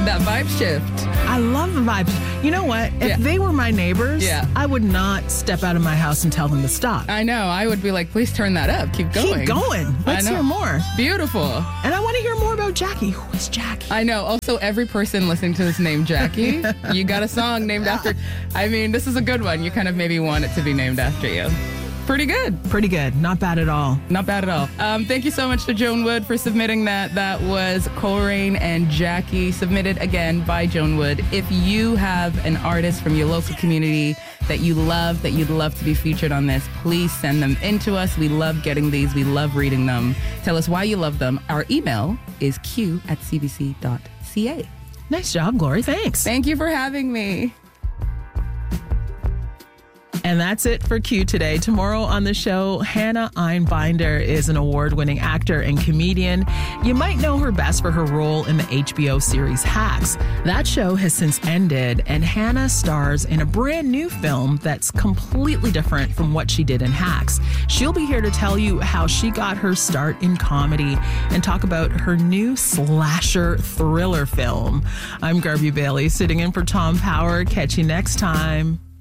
that vibe shift. I love the vibes. You know what? If they were my neighbors, I would not step out of my house and tell them to stop. I know. I would be like, please turn that up. Keep going. Keep going. Let's hear more. Beautiful. And I want to hear more about Jackie. Who is Jackie? I know. Also, every person listening to this named Jackie, you got a song named after. I mean, this is a good one. You kind of maybe want it to be named after you. Pretty good. Pretty good. Not bad at all. Not bad at all. Thank you so much to Joan Wood for submitting that. That was Coleraine and Jackie, submitted again by Joan Wood. If you have an artist from your local community that you love, that you'd love to be featured on this, please send them in to us. We love getting these. We love reading them. Tell us why you love them. Our email is q@cbc.ca. Nice job, Glory. Thanks. Thank you for having me. And that's it for Q today. Tomorrow on the show, Hannah Einbinder is an award-winning actor and comedian. You might know her best for her role in the HBO series Hacks. That show has since ended, and Hannah stars in a brand new film that's completely different from what she did in Hacks. She'll be here to tell you how she got her start in comedy and talk about her new slasher thriller film. I'm Garby Bailey, sitting in for Tom Power. Catch you next time.